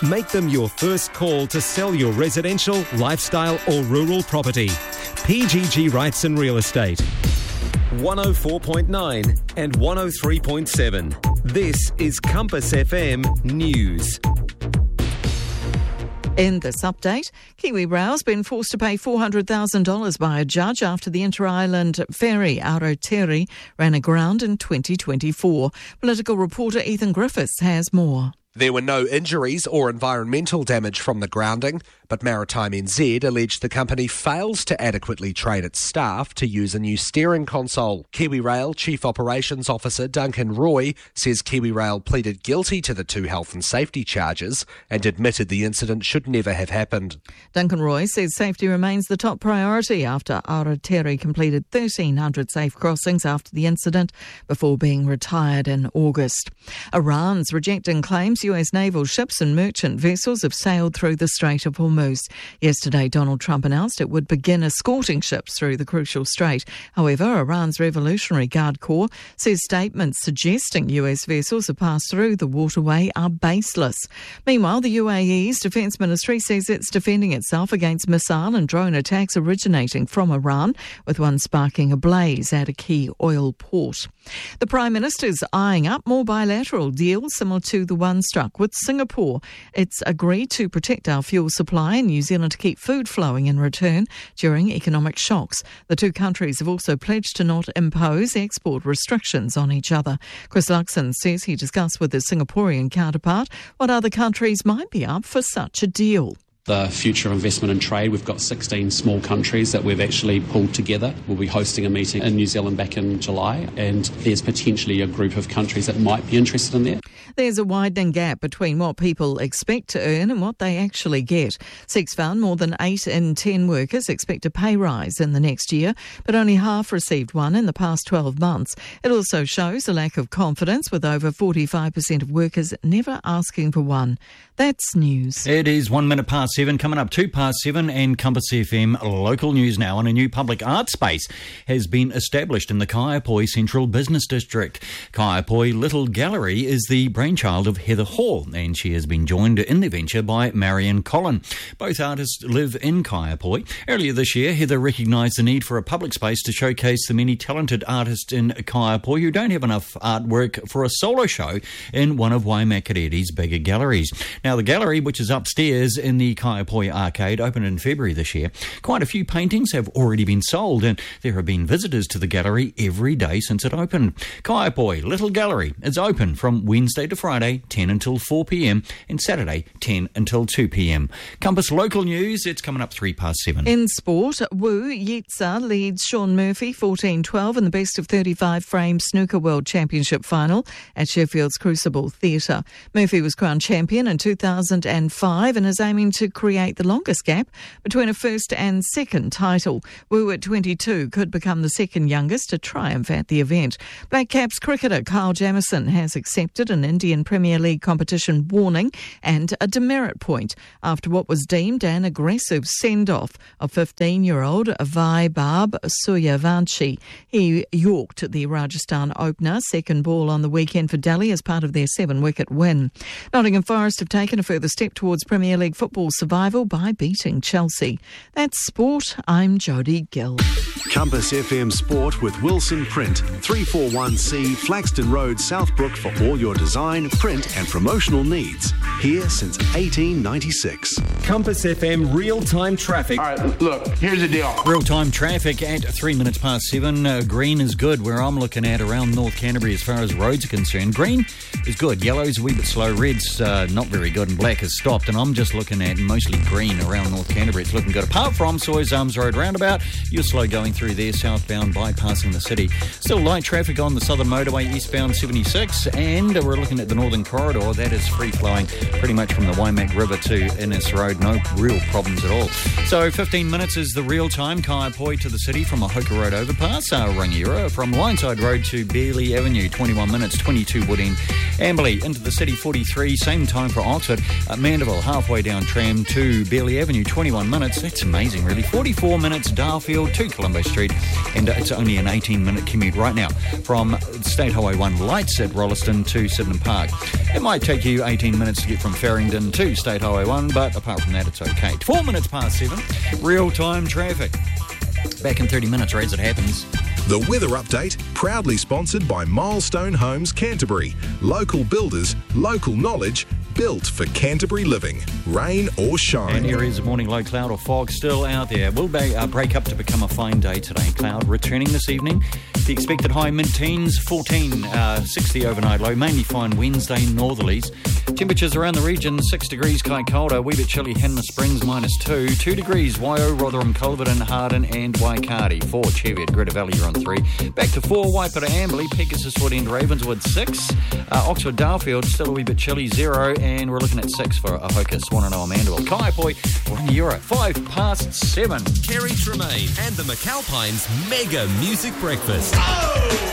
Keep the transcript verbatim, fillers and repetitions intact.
Make them your first call to sell your residential, lifestyle or rural property. P G G Rights and Real Estate. one oh four point nine and one oh three point seven. This is Compass F M News. In this update, Kiwi Rail's been forced to pay four hundred thousand dollars by a judge after the inter-island ferry Aotearoa ran aground in twenty twenty-four. Political reporter Ethan Griffiths has more. There were no injuries or environmental damage from the grounding, but Maritime N Z alleged the company fails to adequately train its staff to use a new steering console. Kiwi Rail Chief Operations Officer Duncan Roy says Kiwi Rail pleaded guilty to the two health and safety charges and admitted the incident should never have happened. Duncan Roy says safety remains the top priority after Aotearoa completed thirteen hundred safe crossings after the incident before being retired in August. Iran's rejecting claims U S naval ships and merchant vessels have sailed through the Strait of Hormuz. Yesterday, Donald Trump announced it would begin escorting ships through the crucial strait. However, Iran's Revolutionary Guard Corps says statements suggesting U S vessels have passed through the waterway are baseless. Meanwhile, the U A E's Defence Ministry says it's defending itself against missile and drone attacks originating from Iran, with one sparking a blaze at a key oil port. The Prime Minister's eyeing up more bilateral deals similar to the one struck with Singapore. It's agreed to protect our fuel supply in New Zealand to keep food flowing in return during economic shocks. The two countries have also pledged to not impose export restrictions on each other. Chris Luxon says he discussed with his Singaporean counterpart what other countries might be up for such a deal. The future of investment and trade, we've got sixteen small countries that we've actually pulled together. We'll be hosting a meeting in New Zealand back in July, and there's potentially a group of countries that might be interested in that. There's a widening gap between what people expect to earn and what they actually get. Six found more than eight in ten workers expect a pay rise in the next year, but only half received one in the past twelve months. It also shows a lack of confidence, with over forty-five percent of workers never asking for one. That's news. It is one minute past seven, coming up two past seven, and Compass F M local news now. And a new public art space has been established in the Kaiapoi Central Business District. Kaiapoi Little Gallery is the brainchild of Heather Hall, and she has been joined in the venture by Marion Collin. Both artists live in Kaiapoi. Earlier this year, Heather recognised the need for a public space to showcase the many talented artists in Kaiapoi who don't have enough artwork for a solo show in one of Waimakariri's bigger galleries. Now, the gallery, which is upstairs in the Kaiapoi Arcade, opened in February this year. Quite a few paintings have already been sold, and there have been visitors to the gallery every day since it opened. Kaiapoi Little Gallery is open from Wednesday to Friday, ten until four p.m, and Saturday, ten until two p.m. Compass local news, it's coming up three past seven. In sport, Wu Yitza leads Sean Murphy fourteen twelve in the best of thirty-five frame snooker world championship final at Sheffield's Crucible Theatre. Murphy was crowned champion in two thousand five and is aiming to create the longest gap between a first and second title. Wu at twenty-two could become the second youngest to triumph at the event. Black Caps cricketer Kyle Jamieson has accepted an Indian Premier League competition warning and a demerit point after what was deemed an aggressive send-off of fifteen-year-old Vaibhav Suryavanshi. He yorked the Rajasthan opener second ball on the weekend for Delhi as part of their seven-wicket win. Nottingham Forest have taken a further step towards Premier League football survival by beating Chelsea. That's sport. I'm Jodie Gill. Compass F M Sport with Wilson Print, three forty-one C Flaxton Road, Southbrook, for all your design, print and promotional needs. Here since eighteen ninety-six. Compass F M real-time traffic. All right, look, here's the deal. Real-time traffic at three minutes past seven. Uh, green is good where I'm looking at around North Canterbury as far as roads are concerned. Green is good. Yellow's a wee bit slow. Red's uh, not very good, and black has stopped. And I'm just looking at mostly green around North Canterbury. It's looking good. Apart from Sawyers Arms Road roundabout, you're slow going through there, southbound, bypassing the city. Still light traffic on the Southern Motorway, eastbound seventy-six, and we're looking at the Northern Corridor. That is free-flowing pretty much from the Waimak River to Innes Road. Road, no real problems at all. So fifteen minutes is the real time. Kaiapoi to the city from Ahoka Road overpass. Uh, Rangiora from Lineside Road to Bearley Avenue, twenty-one minutes, twenty-two Wood End. Amberley into the city, forty-three. Same time for Oxford. Uh, Mandeville halfway down tram to Bearley Avenue, twenty-one minutes. That's amazing, really. forty-four minutes Darfield to Colombo Street, and uh, it's only an eighteen minute commute right now from State Highway one lights at Rolleston to Sydenham Park. It might take you eighteen minutes to get from Farringdon to State Highway one, but apart from that, it's okay. Four minutes past seven, real-time traffic. Back in thirty minutes, right as it happens. The weather update, proudly sponsored by Milestone Homes Canterbury. Local builders, local knowledge, built for Canterbury living. Rain or shine. And areas of morning low cloud or fog still out there. Will be, uh, break up to become a fine day today. Cloud returning this evening. The expected high mid-teens, fourteen, uh, sixty overnight low. Mainly fine Wednesday northerlies. Temperatures around the region, six degrees Kaikoura, a wee bit chilly Hanna Springs, minus two. two degrees Waio, Rotherham, Culverden, Harden and Waikari. four Cheviot, Greta Valley, you're on three. Back to four, Waipara, Amberley, Pegasus, Wood End, Ravenswood, six. Uh, Oxford, Darfield, still a wee bit chilly, zero. And we're looking at six for Ahoka, Swannanoa, Mandeville. Kaiapoi, Rangiora, five past seven. Kerry Tremaine and the McAlpines Mega Music Breakfast. Oh!